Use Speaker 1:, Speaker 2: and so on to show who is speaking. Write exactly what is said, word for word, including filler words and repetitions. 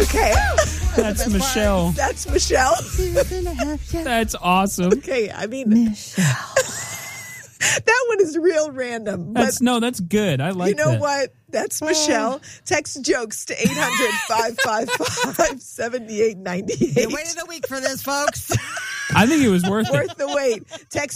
Speaker 1: Okay.
Speaker 2: That's Michelle.
Speaker 1: That's Michelle.
Speaker 2: That's awesome.
Speaker 1: Okay, I mean,
Speaker 3: Michelle.
Speaker 1: that one is real random.
Speaker 2: That's
Speaker 1: but
Speaker 2: no, that's good. I like
Speaker 1: you know
Speaker 2: that.
Speaker 1: what? That's Michelle. Text jokes to eight hundred, five five five, seven eight nine eight.
Speaker 3: You waited a week for this, folks.
Speaker 2: I think it was worth it.
Speaker 1: Worth the wait. Text